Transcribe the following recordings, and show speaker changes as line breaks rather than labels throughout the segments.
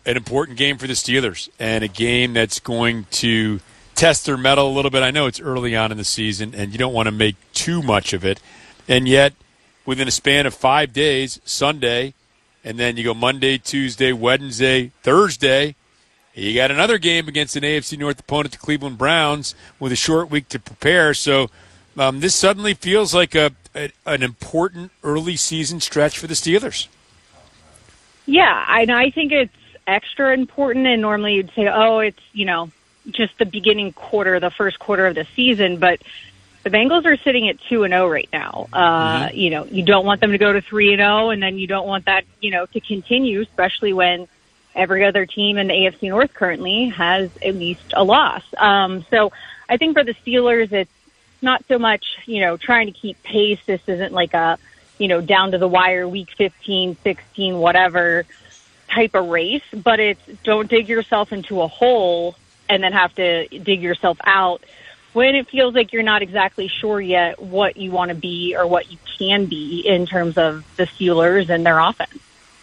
an important game for the Steelers and a game that's going to test their mettle a little bit. I know it's early on in the season, and you don't want to make too much of it. And yet, within a span of 5 days, Sunday, and then you go Monday, Tuesday, Wednesday, Thursday, you got another game against an AFC North opponent, the Cleveland Browns, with a short week to prepare. So this suddenly feels like an important early season stretch for the Steelers.
Yeah, I think it's extra important, and normally you'd say, it's, just the beginning quarter, the first quarter of the season, but the Bengals are sitting at 2-0 right now. You don't want them to go to 3-0, and then you don't want that, to continue, especially when every other team in the AFC North currently has at least a loss. So I think for the Steelers, it's not so much, trying to keep pace. This isn't like a, down to the wire week 15, 16, whatever type of race, but it's don't dig yourself into a hole and then have to dig yourself out when it feels like you're not exactly sure yet what you want to be or what you can be in terms of the Steelers and their offense.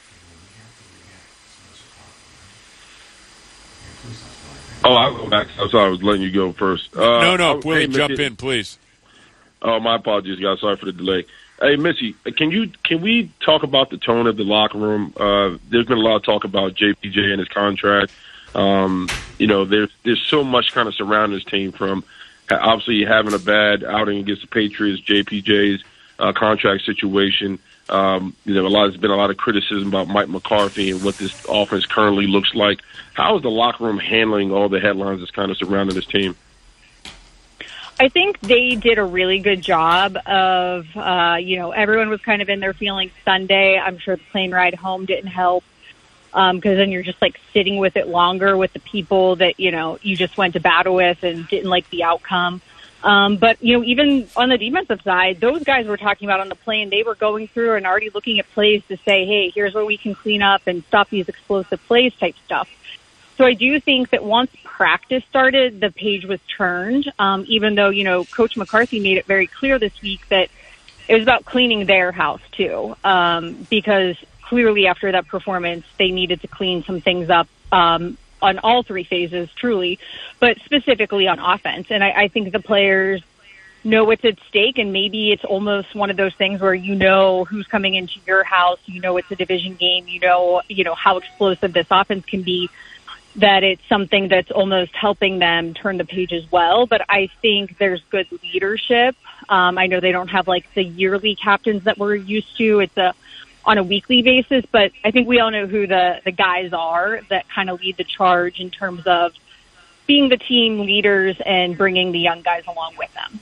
Oh, I'll go back. I'm sorry, I was letting you go first.
No, Willie, jump in, please.
Oh, my apologies, guys. Sorry for the delay. Hey, Missy, can we talk about the tone of the locker room? There's been a lot of talk about JPJ and his contract. There's so much kind of surrounding this team, from obviously having a bad outing against the Patriots, JPJ's contract situation. There's been a lot of criticism about Mike McCarthy and what this offense currently looks like. How is the locker room handling all the headlines that's kind of surrounding this team?
I think they did a really good job of, everyone was kind of in their feelings Sunday. I'm sure the plane ride home didn't help because then you're just like sitting with it longer with the people that, you just went to battle with and didn't like the outcome. But even on the defensive side, those guys were talking about on the plane, they were going through and already looking at plays to say, hey, here's where we can clean up and stop these explosive plays type stuff. So I do think that once practice started, the page was turned, even though, Coach McCarthy made it very clear this week that it was about cleaning their house too, because clearly after that performance, they needed to clean some things up on all three phases, truly, but specifically on offense. And I think the players know what's at stake, and maybe it's almost one of those things where who's coming into your house, it's a division game, how explosive this offense can be, that it's something that's almost helping them turn the page as well. But I think there's good leadership. I know they don't have like the yearly captains that we're used to. It's on a weekly basis, but I think we all know who the guys are that kind of lead the charge in terms of being the team leaders and bringing the young guys along with them.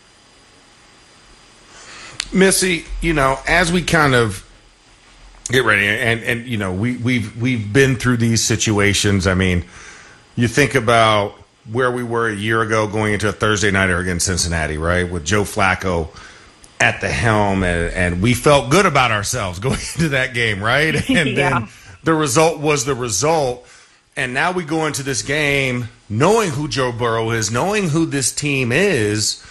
Missy, as we kind of get ready, and we've been through these situations. I mean, you think about where we were a year ago going into a Thursday nighter against Cincinnati, right, with Joe Flacco at the helm, and we felt good about ourselves going into that game, right? And then the result was the result, and now we go into this game knowing who Joe Burrow is, knowing who this team is,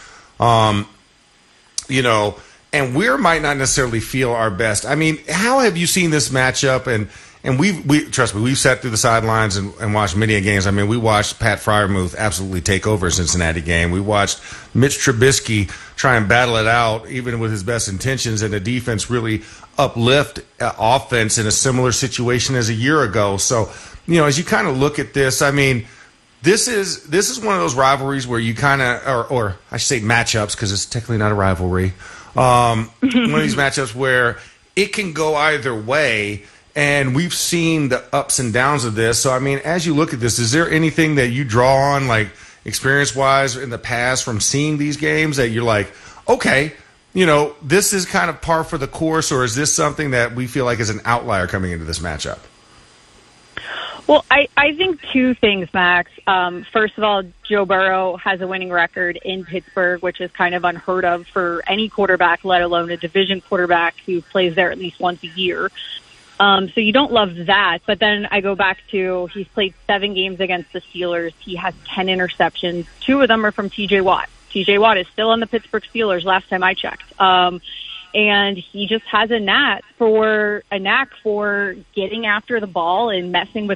and we might not necessarily feel our best. I mean, how have you seen this matchup? And we trust me, we've sat through the sidelines and watched many games. I mean, we watched Pat Freiermuth absolutely take over a Cincinnati game. We watched Mitch Trubisky try and battle it out, even with his best intentions, and the defense really uplift offense in a similar situation as a year ago. So, as you kind of look at this, I mean, this is one of those rivalries where you kind of, or I should say matchups, because it's technically not a rivalry. One of these matchups where it can go either way, and we've seen the ups and downs of this. So, I mean, as you look at this, is there anything that you draw on, like experience-wise in the past from seeing these games that you're like, okay, this is kind of par for the course, or is this something that we feel like is an outlier coming into this matchup?
Well, I think two things, Max. First of all, Joe Burrow has a winning record in Pittsburgh, which is kind of unheard of for any quarterback, let alone a division quarterback who plays there at least once a year. So you don't love that. But then I go back to he's played 7 games against the Steelers. He has 10 interceptions. 2 of them are from T.J. Watt. T.J. Watt is still on the Pittsburgh Steelers last time I checked. And he just has a knack for getting after the ball and messing with